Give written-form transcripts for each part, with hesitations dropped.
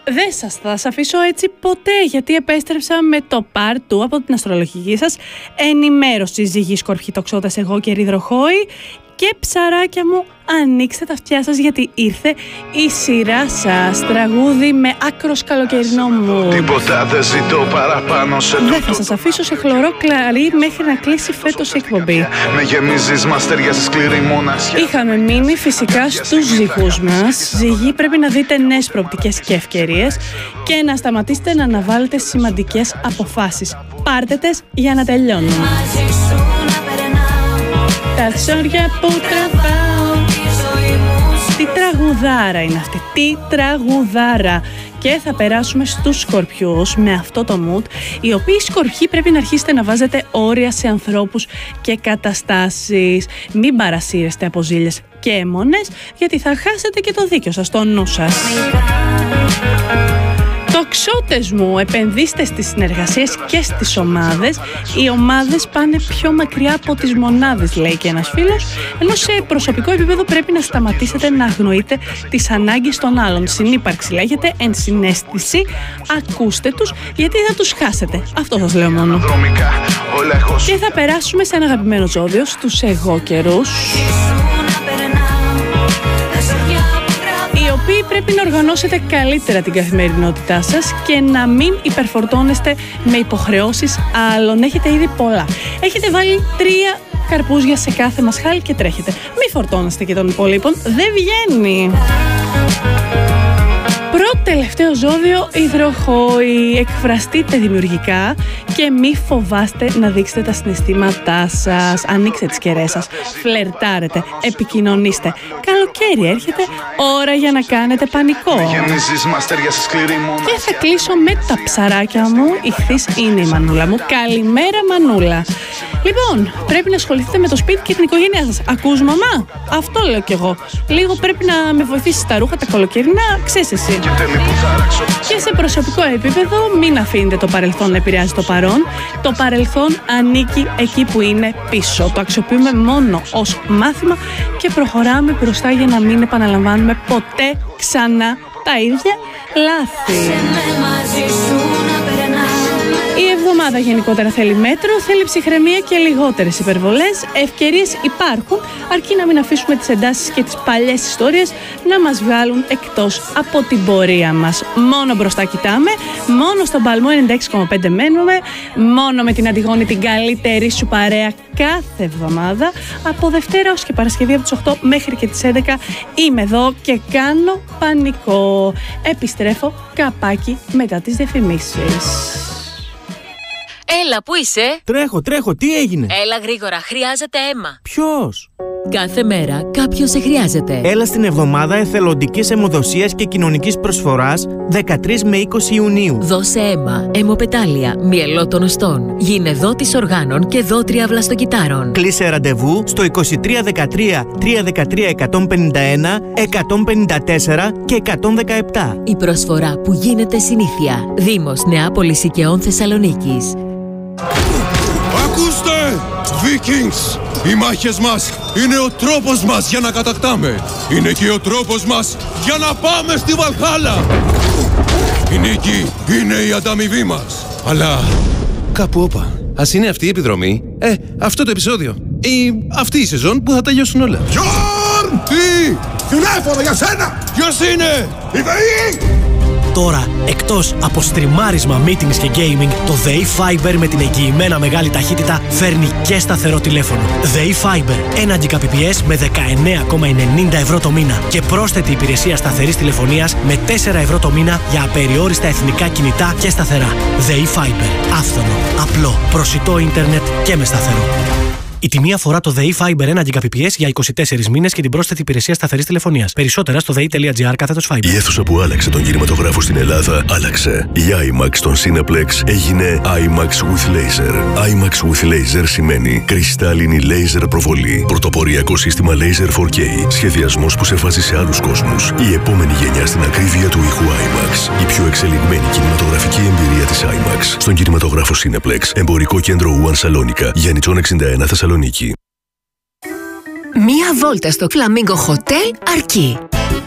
Δεν θα σας αφήσω έτσι ποτέ, γιατί επέστρεψα με το part 2 από την αστρολογική σας ενημέρωση. Ζυγή, Σκορπιοί, Τοξότες, εγώ και Ρυδροχόη. Και ψαράκια μου, ανοίξτε τα αυτιά σας, γιατί ήρθε η σειρά σας. Τραγούδι με άκρος καλοκαιρινό mood. Τίποτα δεν ζητώ παραπάνω σε δεν θα σας αφήσω σε χλωρό κλαρί μέχρι να κλείσει φέτος η εκπομπή. Με γεμίζεις μαστέρια σε σκληρή μοναξιά. Είχαμε μείνει φυσικά στους ζυγούς μας. Ζυγοί, πρέπει να δείτε νέες προοπτικές και ευκαιρίες και να σταματήσετε να αναβάλλετε σημαντικές αποφάσεις. Πάρτε τες για να τελειώνουν. Τα ψώρια που τραβάω. Τι τραγουδάρα είναι αυτή, τι τραγουδάρα. Και θα περάσουμε στους Σκορπιούς με αυτό το mood, οι οποίοι Σκορπιοί πρέπει να αρχίσετε να βάζετε όρια σε ανθρώπους και καταστάσεις. Μην παρασύρεστε από ζήλιες και αίμονες, γιατί θα χάσετε και το δίκιο σας, το νου σας. Τοξότες μου, επενδύστε στις συνεργασίες και στις ομάδες. Οι ομάδες πάνε πιο μακριά από τις μονάδες, λέει και ένας φίλος. Ενώ σε προσωπικό επίπεδο πρέπει να σταματήσετε να αγνοείτε τις ανάγκες των άλλων. Συνύπαρξη λέγεται, ενσυναίσθηση. Ακούστε τους, γιατί θα τους χάσετε. Αυτό σας λέω μόνο. Και θα περάσουμε σε ένα αγαπημένο ζώδιο, στους εγώ καιρούς, οι οποίοι πρέπει να οργανώσετε καλύτερα την καθημερινότητά σας και να μην υπερφορτώνεστε με υποχρεώσεις άλλων. Έχετε ήδη πολλά. Έχετε βάλει 3 καρπούζια σε κάθε μασχάλη και τρέχετε. Μην φορτώνεστε και των υπολείπων. Δεν βγαίνει. Πρώτο τελευταίο ζώδιο, Υδροχόη. Εκφραστείτε δημιουργικά και μη φοβάστε να δείξετε τα συναισθήματά σας. Ανοίξτε τις κεραίες σας, φλερτάρετε, επικοινωνήστε. Καλοκαίρι έρχεται, ώρα για να κάνετε πανικό. Και θα κλείσω με τα ψαράκια μου. Ιχθύς είναι η Μανούλα μου. Καλημέρα, Μανούλα. Λοιπόν, πρέπει να ασχοληθείτε με το σπίτι και την οικογένειά σας. Ακούς, μαμά? Αυτό λέω κι εγώ. Λίγο πρέπει να με βοηθήσεις στα ρούχα, τα καλοκαιρινά, ξέρεις εσύ. Και σε προσωπικό επίπεδο, μην αφήνετε το παρελθόν να επηρεάζει το παρόν. Το παρελθόν ανήκει εκεί που είναι πίσω. Το αξιοποιούμε μόνο ως μάθημα και προχωράμε μπροστά για να μην επαναλαμβάνουμε ποτέ ξανά τα ίδια λάθη. Η εβδομάδα γενικότερα θέλει μέτρο, θέλει ψυχραιμία και λιγότερες υπερβολές. Ευκαιρίες υπάρχουν, αρκεί να μην αφήσουμε τις εντάσεις και τις παλιές ιστορίες να μας βγάλουν εκτός από την πορεία μας. Μόνο μπροστά κοιτάμε, μόνο στον Παλμό 96,5 μένουμε, μόνο με την Αντιγόνη, την καλύτερη σου παρέα κάθε εβδομάδα. Από Δευτέρα ως και Παρασκευή από τις 8 μέχρι και τις 11 είμαι εδώ και κάνω πανικό. Επιστρέφω καπάκι μετά τις διαφημίσεις. Έλα, πού είσαι? Τρέχω, τι έγινε? Έλα γρήγορα, χρειάζεται αίμα. Ποιος? Κάθε μέρα κάποιος σε χρειάζεται. Έλα στην εβδομάδα εθελοντικής αιμοδοσίας και κοινωνικής προσφοράς 13 με 20 Ιουνίου. Δώσε αίμα, αιμοπετάλια, μυελό των οστών. Γίνε δότης οργάνων και δότρια βλαστοκυτάρων. Κλείσε ραντεβού στο 2313 313 151, 154 και 117. Η προσφορά που γίνεται συνήθεια. Δήμος Νεάπολης Οικαιών Θεσσαλονίκης. Ακούστε! Vikings! Οι μάχες μας είναι ο τρόπος μας για να κατακτάμε. Είναι και ο τρόπος μας για να πάμε στη Βαλχάλα. Η νίκη είναι η ανταμοιβή μας. Αλλά κάπου όπα. Ας είναι αυτή η επιδρομή, αυτό το επεισόδιο ή αυτή η σεζόν που θα τελειώσουν όλα. Γιόρν! Τι! Τηλέφωνο για σένα! Ποιος είναι? Η ΔΕΗ! Τώρα, εκτός από στριμάρισμα, meetings και gaming, το ΔΕΗ Fiber με την εγγυημένα μεγάλη ταχύτητα φέρνει και σταθερό τηλέφωνο. ΔΕΗ Fiber, 1 Gbps με 19,90 ευρώ το μήνα και πρόσθετη υπηρεσία σταθερής τηλεφωνίας με 4 ευρώ το μήνα για απεριόριστα εθνικά κινητά και σταθερά. ΔΕΗ Fiber, άφθονο, απλό, προσιτό ίντερνετ και με σταθερό. Η τιμή αφορά το ΔΕΗ Fiber 1 Gbps για 24 μήνες και την πρόσθετη υπηρεσία σταθερής τηλεφωνίας. Περισσότερα στο dei.gr/Fiber. Η αίθουσα που άλλαξε τον κινηματογράφο στην Ελλάδα άλλαξε. Η IMAX στον Cineplex έγινε IMAX with Laser. IMAX with Laser σημαίνει κρυστάλλινη laser προβολή. Πρωτοποριακό σύστημα Laser 4K. Σχεδιασμός που σε βάζει σε άλλους κόσμους. Η επόμενη γενιά στην ακρίβεια του ήχου IMAX. Η πιο εξελιγμένη κινηματογραφική εμπειρία της IMAX. Στον κινηματογράφο Cineplex. Εμπορικό κέντρο One Σαλόνικα. Γιάννητσον 61 Θεσσαλονίκη. Μία βόλτα στο Flamingo Hotel αρκεί.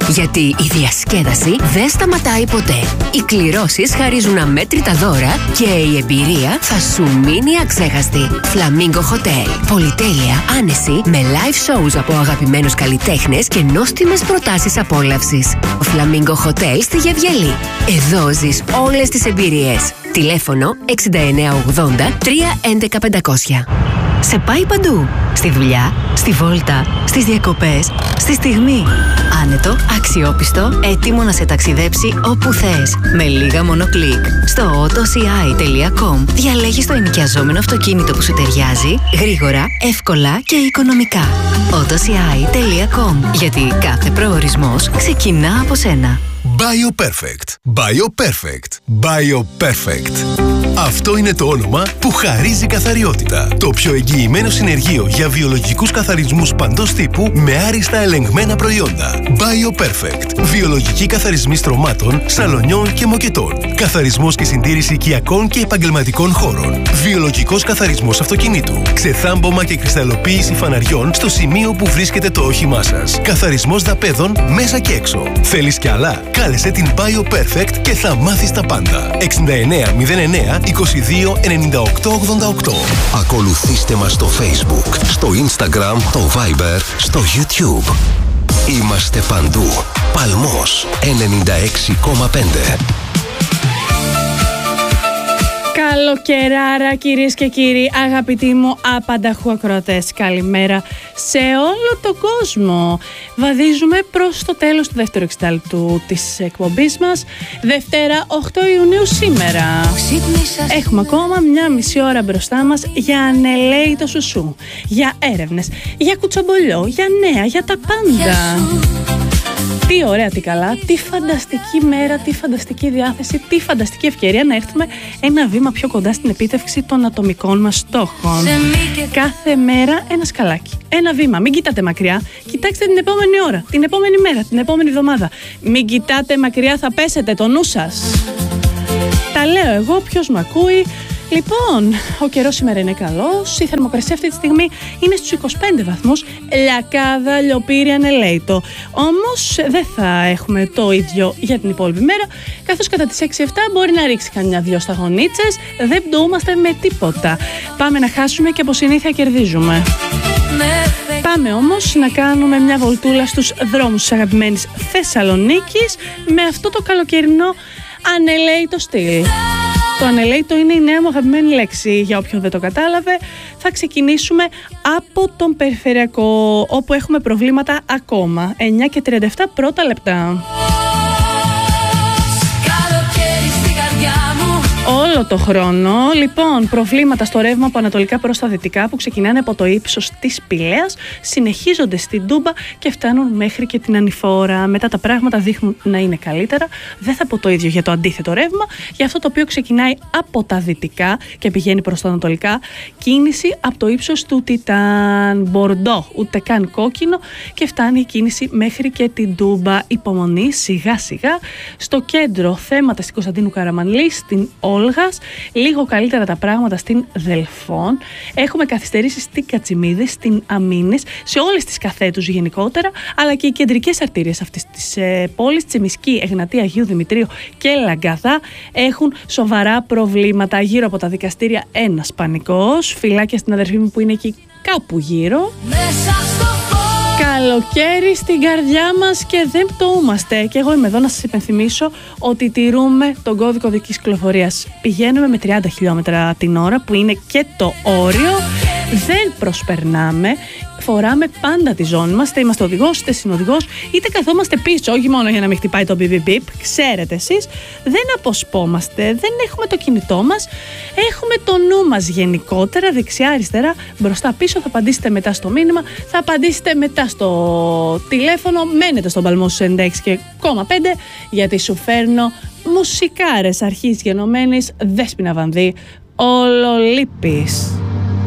Γιατί η διασκέδαση δεν σταματάει ποτέ. Οι κληρώσεις χαρίζουν αμέτρητα δώρα και η εμπειρία θα σου μείνει αξέχαστη. Flamingo Hotel. Πολυτέλεια, άνεση, με live shows από αγαπημένους καλλιτέχνες και νόστιμες προτάσεις απόλαυσης. Flamingo Hotel στη Γευγελή. Εδώ ζεις όλες τις εμπειρίες. Τηλέφωνο 6980 311 500. Σε πάει παντού. Στη δουλειά, στη βόλτα, στις διακοπές, στη στιγμή. Άνετο, αξιόπιστο, έτοιμο να σε ταξιδέψει όπου θες. Με λίγα μόνο κλικ. Στο autoci.com διαλέγεις το ενοικιαζόμενο αυτοκίνητο που σου ταιριάζει, γρήγορα, εύκολα και οικονομικά. autoci.com. Γιατί κάθε προορισμός ξεκινά από σένα. BioPerfect. BioPerfect. BioPerfect. Αυτό είναι το όνομα που χαρίζει καθαριότητα. Το πιο εγγυημένο συνεργείο για βιολογικούς καθαρισμούς παντός τύπου με άριστα ελεγμένα προϊόντα. BioPerfect. Βιολογικοί καθαρισμοί στρωμάτων, σαλονιών και μοκετών. Καθαρισμός και συντήρηση οικιακών και επαγγελματικών χώρων. Βιολογικός καθαρισμός αυτοκινήτου. Ξεθάμπομα και κρυσταλλοποίηση φαναριών στο σημείο που βρίσκεται το όχημά σας. Καθαρισμός δαπέδων μέσα και έξω. Θέλεις κι άλλα? Κάλεσε την BioPerfect και θα μάθεις τα πάντα. 6909 22 98 88. Ακολουθήστε μας στο Facebook, στο Instagram, το Viber, στο YouTube. Είμαστε παντού. Παλμός 96,5. Καλοκαιράρα κυρίες και κύριοι, αγαπητοί μου απανταχού ακροατές, καλημέρα σε όλο τον κόσμο. Βαδίζουμε προς το τέλος του δεύτερου εξτάλεπτου της εκπομπής μας, Δευτέρα 8 Ιουνίου σήμερα. Έχουμε ακόμα μια μισή ώρα μπροστά μας για ανελαίητο σουσού, για έρευνες, για κουτσομπολιό, για νέα, για τα πάντα. Τι ωραία, τι καλά, τι φανταστική μέρα, τι φανταστική διάθεση, τι φανταστική ευκαιρία να έρθουμε ένα βήμα πιο κοντά στην επίτευξη των ατομικών μας στόχων. Κάθε μέρα ένα σκαλάκι, ένα βήμα. Μην κοιτάτε μακριά, κοιτάξτε την επόμενη ώρα, την επόμενη μέρα, την επόμενη εβδομάδα. Μην κοιτάτε μακριά, θα πέσετε το νου σας. Τα λέω εγώ, ποιος μ' ακούει. Λοιπόν, ο καιρός σήμερα είναι καλός, η θερμοκρασία αυτή τη στιγμή είναι στους 25 βαθμούς, λιακάδα, λιοπύρι, ανελαίητο. Όμως δεν θα έχουμε το ίδιο για την υπόλοιπη μέρα, καθώς κατά τις 6-7 μπορεί να ρίξει κανένα δυο σταγονίτσες, δεν πτωούμαστε με τίποτα. Πάμε να χάσουμε και από συνήθεια κερδίζουμε. Πάμε όμως να κάνουμε μια βολτούλα στους δρόμους της αγαπημένης Θεσσαλονίκης με αυτό το καλοκαιρινό ανελαίητο στυλ. Το ανελαίητο είναι η νέα μου αγαπημένη λέξη, για όποιον δεν το κατάλαβε. Θα ξεκινήσουμε από τον περιφερειακό, όπου έχουμε προβλήματα ακόμα. 9 και 37 πρώτα λεπτά. Όλο το χρόνο, λοιπόν, προβλήματα στο ρεύμα από ανατολικά προς τα δυτικά που ξεκινάνε από το ύψος της Πηλαίας, συνεχίζονται στην Τούμπα και φτάνουν μέχρι και την Ανηφόρα. Μετά τα πράγματα δείχνουν να είναι καλύτερα. Δεν θα πω το ίδιο για το αντίθετο ρεύμα, για αυτό το οποίο ξεκινάει από τα δυτικά και πηγαίνει προς τα ανατολικά. Κίνηση από το ύψος του Τιτάν Μπορντό, ούτε καν κόκκινο, και φτάνει η κίνηση μέχρι και την Τούμπα. Υπομονή, σιγά σιγά. Στο κέντρο, θέματα στην Κωνσταντίνου Καραμανλή, στην Όλγας, λίγο καλύτερα τα πράγματα στην Δελφών. Έχουμε καθυστερήσεις στην Κατσιμίδη, στην Αμήνης, σε όλες τις καθέτους γενικότερα, αλλά και οι κεντρικές αρτήριες αυτής της πόλης, Τσιμισκή, Εγνατία, Αγίου Δημητρίου και Λαγκαδά, έχουν σοβαρά προβλήματα. Γύρω από τα δικαστήρια ένας πανικός, φυλάκια στην αδερφή μου που είναι εκεί κάπου γύρω. Καλοκαίρι στην καρδιά μας και δεν πτωούμαστε. Και εγώ είμαι εδώ να σας υπενθυμίσω ότι τηρούμε τον κώδικο οδικής κυκλοφορίας. Πηγαίνουμε με 30 χιλιόμετρα την ώρα, που είναι και το όριο. Δεν προσπερνάμε. Φοράμε πάντα τη ζώνη μας, είτε είμαστε οδηγός, είτε συνοδηγός, είτε καθόμαστε πίσω, όχι μόνο για να μην χτυπάει το μπιπ. Ξέρετε εσείς, δεν αποσπόμαστε, δεν έχουμε το κινητό μας, έχουμε το νου μας γενικότερα, δεξιά-αριστερά, μπροστά-πίσω. Θα απαντήσετε μετά στο μήνυμα, θα απαντήσετε μετά στο τηλέφωνο, μένετε στον παλμό στους 96,5, γιατί σου φέρνω μουσικάρες αρχής γενομένης, Δέσποινα Βανδύ, Ολολίπης.